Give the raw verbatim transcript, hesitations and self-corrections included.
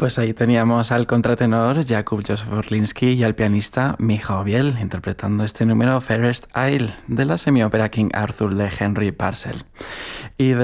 Pues ahí teníamos al contratenor Jakub Józef Orlinsky y al pianista Michał Biel interpretando este número Fairest Isle de la semiópera King Arthur de Henry Purcell. Y de